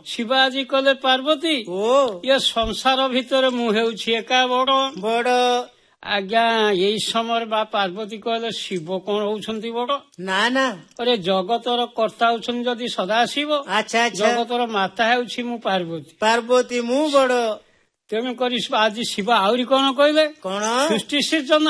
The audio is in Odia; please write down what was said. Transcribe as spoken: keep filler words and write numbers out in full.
ଶିବ ଆଜି କଲେ ପାର୍ବତୀ ଓ ଏ ସଂସାର ଭିତରେ ମୁଁ ହେଉଛି ଏକା ବଡ ବଡ ଆଜ୍ଞା ଏଇ ସମୟରେ ବା ପାର୍ବତୀ କହିଲେ ଶିବ କଣ ହଉଛନ୍ତି ବଡ ନା ନା ଅରେ ଜଗତର କର୍ତ୍ତା ହଉଛନ୍ତି ଯଦି ସଦାଶିବ ଆଚ୍ଛା ଆଚ୍ଛା ଜଗତର ମାତା ହେଉଛି ମୁଁ ପାର୍ବତୀ ପାର୍ବତୀ ମୁଁ ବଡ ତେଣୁ କରି ଆଜି ଶିବ ଆହୁରି କଣ କହିଲେ କଣ ସୃଷ୍ଟି ସୃଜନ